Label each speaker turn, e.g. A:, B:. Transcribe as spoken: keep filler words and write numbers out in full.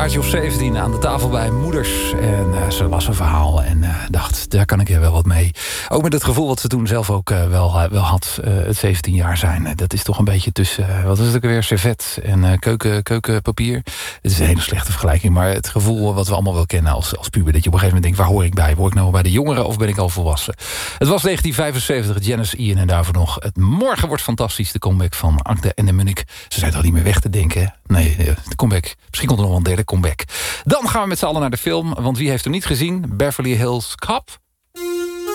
A: jaartje of zeventien aan de tafel bij moeders. En uh, ze las een verhaal en uh, dacht, daar kan ik er wel wat mee. Ook met het gevoel wat ze toen zelf ook uh, wel, uh, wel had. Uh, het zeventien jaar zijn. Uh, dat is toch een beetje tussen, uh, wat is het ook weer, servet en uh, keuken, keukenpapier. Het is een hele slechte vergelijking. Maar het gevoel wat we allemaal wel kennen als, als puber. Dat je op een gegeven moment denkt, waar hoor ik bij? Hoor ik nou bij de jongeren of ben ik al volwassen? Het was negentien vijfenzeventig, Janis Ian en daarvoor nog. Het Morgen wordt fantastisch, de comeback van Agde en de Munnik. Ze zijn toch niet meer weg te denken? Nee, de comeback. Misschien komt er nog wel een derde comeback. Dan gaan we met z'n allen naar de film, want wie heeft hem niet gezien? Beverly Hills Cop.